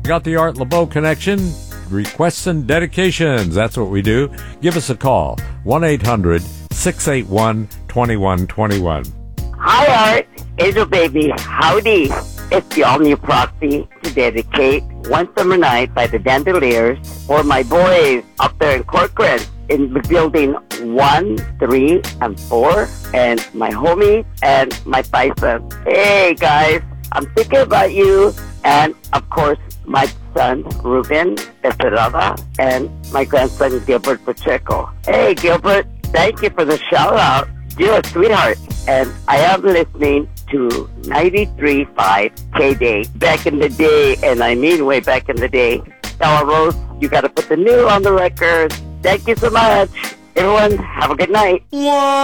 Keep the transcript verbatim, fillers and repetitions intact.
Got the Art LeBeau connection. Requests and dedications. That's what we do. Give us a call. one eight hundred six eight one two one two one. Hi, Art. Angel Baby. Howdy. It's the all-new Proxy to dedicate One Summer Night by the Dandeliers for my boys up there in Corcoran in the building one, three, and four, and my homies and my bison. Hey, guys. I'm thinking about you, and, of course, my son, Ruben Estrada, and my grandson, Gilbert Pacheco. Hey, Gilbert, thank you for the shout-out. You're a sweetheart. And I am listening to ninety-three point five K-Day back in the day, and I mean way back in the day. Now, Rose, you got to put the new on the record. Thank you so much. Everyone, have a good night. One.